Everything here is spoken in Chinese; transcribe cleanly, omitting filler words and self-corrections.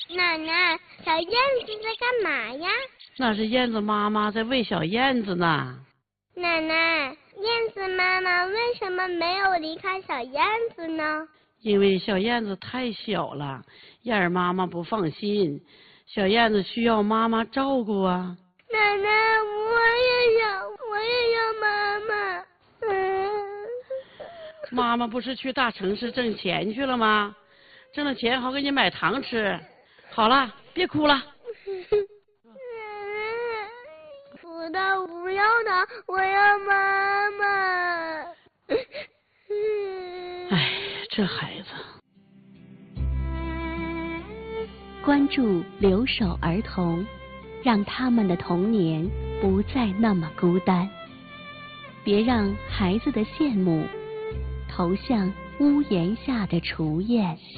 奶奶，小燕子在干嘛呀？ 那是燕子妈妈在喂小燕子呢。 奶奶，燕子妈妈为什么没有离开小燕子呢？ 因为小燕子太小了，燕儿妈妈不放心，小燕子需要妈妈照顾啊。 奶奶，我也要妈妈。 妈妈不是去大城市挣钱去了吗？挣了钱好给你买糖吃。好了，别哭了。 不的，不要的，我要妈妈。 哎，这孩子。 关注留守儿童，让他们的童年不再那么孤单。别让孩子的羡慕投向屋檐下的雏燕。